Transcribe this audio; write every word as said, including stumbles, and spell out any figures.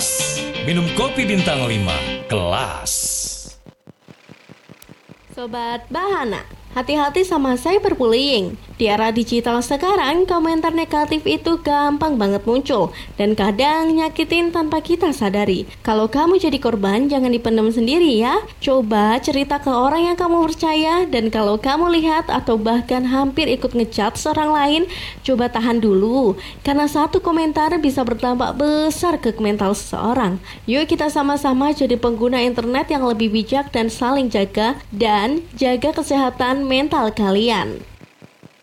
cerdas, minum kopi bintang lima, kelas. Sobat Bahana, hati-hati sama cyberbullying. Di era digital sekarang, komentar negatif itu gampang banget muncul dan kadang nyakitin tanpa kita sadari. Kalau kamu jadi korban, jangan dipendam sendiri ya. Coba cerita ke orang yang kamu percaya, dan kalau kamu lihat atau bahkan hampir ikut ngecat seorang lain, coba tahan dulu. Karena satu komentar bisa berdampak besar ke mental seseorang. Yuk kita sama-sama jadi pengguna internet yang lebih bijak dan saling jaga dan jaga kesehatan mental kalian.